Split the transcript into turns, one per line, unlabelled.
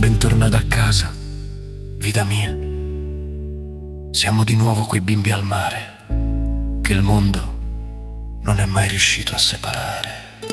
bentornata a casa, vita mia. Siamo di nuovo quei bimbi al mare che il mondo non è mai riuscito a separare.